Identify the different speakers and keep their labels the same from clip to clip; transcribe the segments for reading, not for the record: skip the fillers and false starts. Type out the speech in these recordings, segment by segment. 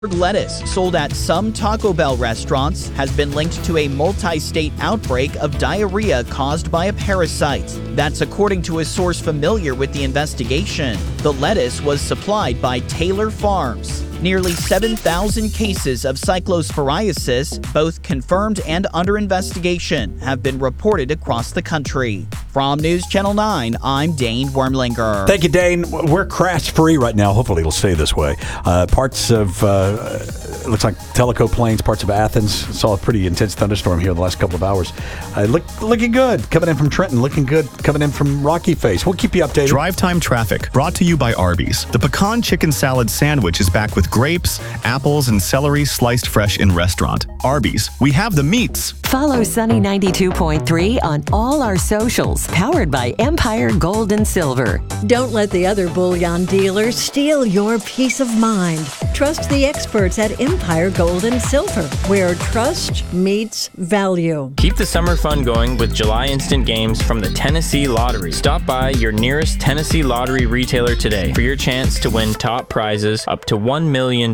Speaker 1: Lettuce sold at some Taco Bell restaurants has been linked to a multi-state outbreak of diarrhea caused by a parasite. That's according to a source familiar with the investigation. The lettuce was supplied by Taylor Farms. Nearly 7,000 cases of cyclosporiasis, both confirmed and under investigation, have been reported across the country. From News Channel 9, I'm Dane Wormlinger.
Speaker 2: Thank you, Dane. We're crash-free right now. Hopefully it'll stay this way. Parts of, looks like Tellico Plains, parts of Athens, saw a pretty intense thunderstorm here the last couple of hours. Looking good. Coming in from Trenton, looking good. Coming in from Rocky Face. We'll keep you updated.
Speaker 3: Drive time traffic, brought to you by Arby's. The pecan chicken salad sandwich is back with grapes, apples, and celery sliced fresh in restaurant. Arby's, we have the meats.
Speaker 4: Follow Sunny 92.3 on all our socials, powered by Empire Gold and Silver.
Speaker 5: Don't let the other bullion dealers steal your peace of mind. Trust the experts at Empire Gold and Silver, where trust meets value.
Speaker 6: Keep the summer fun going with July instant games from the Tennessee Lottery. Stop by your nearest Tennessee Lottery retailer today for your chance to win top prizes up to $1 million. In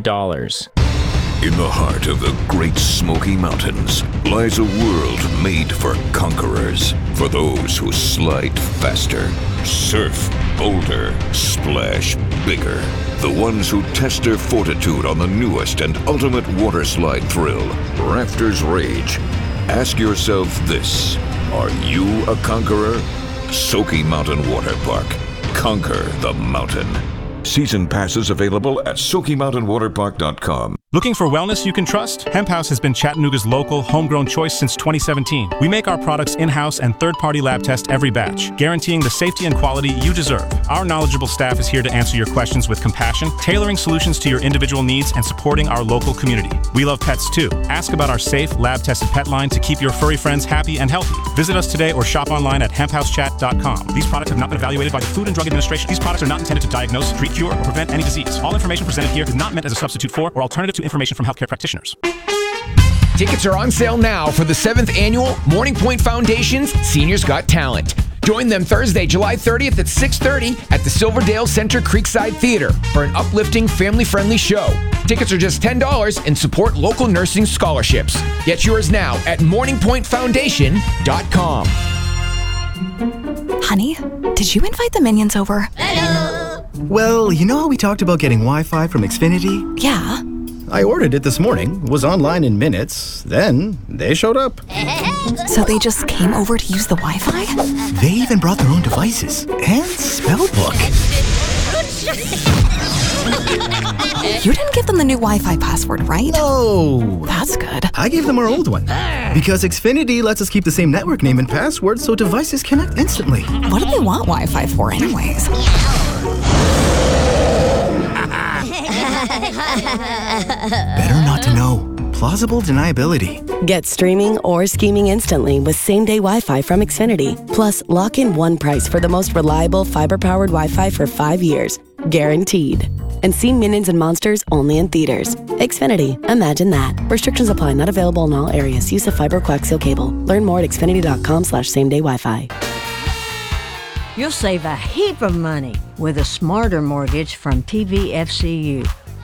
Speaker 7: the heart of the Great Smoky Mountains lies a world made for conquerors, for those who slide faster, surf bolder, splash bigger, the ones who test their fortitude on the newest and ultimate water slide thrill, Rafters Rage. Ask yourself this: are you a conqueror? Smoky Mountain Water Park. Conquer the mountain. Season passes available at SmokyMountainWaterPark.com.
Speaker 8: Looking for wellness you can trust? Hemp House has been Chattanooga's local, homegrown choice since 2017. We make our products in-house and third-party lab test every batch, guaranteeing the safety and quality you deserve. Our knowledgeable staff is here to answer your questions with compassion, tailoring solutions to your individual needs and supporting our local community. We love pets too. Ask about our safe, lab-tested pet line to keep your furry friends happy and healthy. Visit us today or shop online at hemphousechat.com. These products have not been evaluated by the Food and Drug Administration. These products are not intended to diagnose, treat, cure, or prevent any disease. All information presented here is not meant as a substitute for or alternative to information from healthcare practitioners.
Speaker 9: Tickets are on sale now for the 7th annual Morning Point Foundation's Seniors Got Talent. Join them Thursday, July 30th at 6:30 at the Silverdale Center Creekside Theater for an uplifting, family-friendly show. Tickets are just $10 and support local nursing scholarships. Get yours now at morningpointfoundation.com.
Speaker 10: Honey, did you invite the minions over?
Speaker 11: Hello! Well, you know how we talked about getting Wi-Fi from Xfinity?
Speaker 10: Yeah.
Speaker 11: I ordered it this morning, was online in minutes, then they showed up.
Speaker 10: So they just came over to use the Wi-Fi?
Speaker 11: They even brought their own devices and spellbook.
Speaker 10: You didn't give them the new Wi-Fi password, right?
Speaker 11: No.
Speaker 10: That's good.
Speaker 11: I gave them our old one. Because Xfinity lets us keep the same network name and password so devices connect instantly.
Speaker 10: What do they want Wi-Fi for anyways?
Speaker 11: Better not to know. Plausible deniability.
Speaker 12: Get streaming or scheming instantly with same-day Wi-Fi from Xfinity. Plus, lock in one price for the most reliable fiber-powered Wi-Fi for 5 years. Guaranteed. And see Minions and Monsters only in theaters. Xfinity. Imagine that. Restrictions apply. Not available in all areas. Use of fiber coaxial cable. Learn more at xfinity.com/same-day Wi-Fi.
Speaker 5: You'll save a heap of money with a smarter mortgage from TVFCU.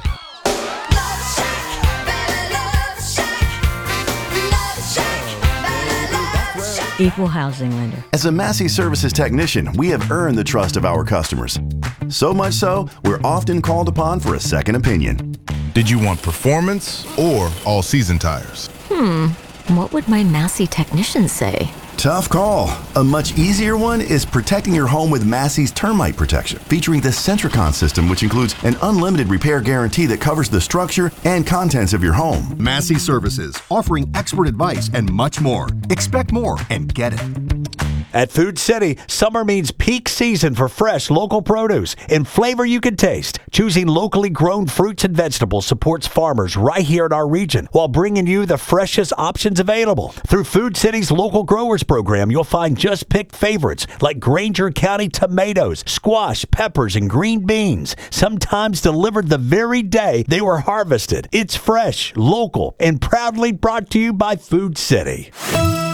Speaker 5: Equal housing lender.
Speaker 13: As a Massey Services technician, we have earned the trust of our customers. So much so, we're often called upon for a second opinion.
Speaker 14: Did you want performance or all-season tires?
Speaker 10: What would my Massey technician say?
Speaker 13: Tough call. A much easier one is protecting your home with Massey's termite protection, featuring the Centricon system, which includes an unlimited repair guarantee that covers the structure and contents of your home.
Speaker 15: Massey Services, offering expert advice and much more. Expect more and get it.
Speaker 2: At Food City, summer means peak season for fresh local produce in flavor you can taste. Choosing locally grown fruits and vegetables supports farmers right here in our region while bringing you the freshest options available. Through Food City's Local Growers program, you'll find just picked favorites like Granger County tomatoes, squash, peppers, and green beans, sometimes delivered the very day they were harvested. It's fresh, local, and proudly brought to you by Food City.